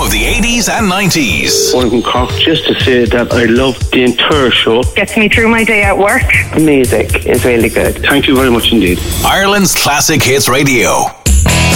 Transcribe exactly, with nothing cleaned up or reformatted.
of the eighties and nineties. One from Cork, just to say that I love the entire show. Gets me through my day at work. The music is really good. Thank you very much indeed. Ireland's Classic Hits Radio.